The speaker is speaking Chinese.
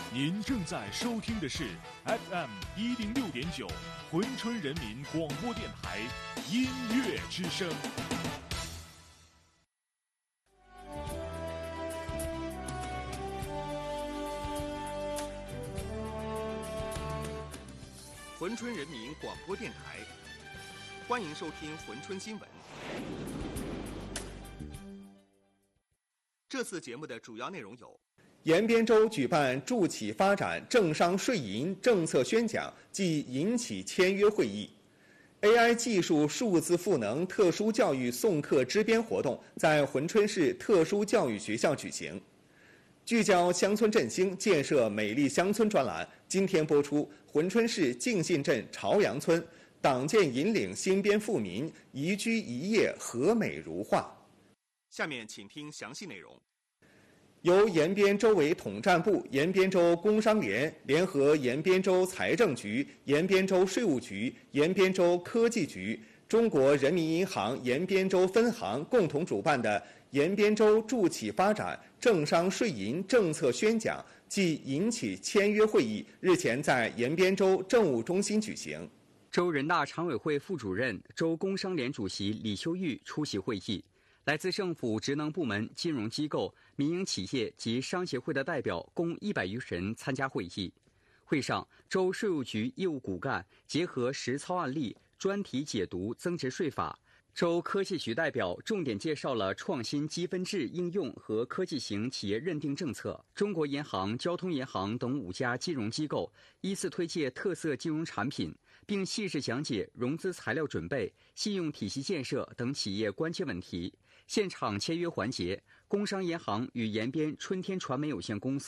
您正在收听的是 FM106.9珲春人民广播电台音乐之声。 珲春人民广播电台，欢迎收听珲春新闻。这次节目的主要内容有： 延边州举办助企发展、政商税银政策宣讲暨银企签约会议。AI 技术数字赋能特殊教育送课支边活动在珲春市特殊教育学校举行。聚焦乡村振兴、建设美丽乡村专栏今天播出珲春市敬信镇朝阳村党建引领新编富民宜居宜业和美如画。 下面请听详细内容。 由延边州委统战部、延边州工商联联合延边州财政局、延边州税务局、延边州科技局、中国人民银行延边州分行共同主办的延边州助企发展、政商税银政策宣讲暨银企签约会议日前在延边州政务中心举行。 州人大常委会副主任、州工商联主席李修玉出席会议。来自政府职能部门、金融机构、民营企业及商协会的代表共100余人参加会议。会上，州税务局业务骨干结合实操案例，专题解读增值税法。州科技局代表重点介绍了创新积分制应用和科技型企业认定政策。中国银行、交通银行等5家金融机构依次推介特色金融产品，并细致讲解融资材料准备、信用体系建设等企业关切问题。现场签约环节，工商银行与延边春天传媒有限公司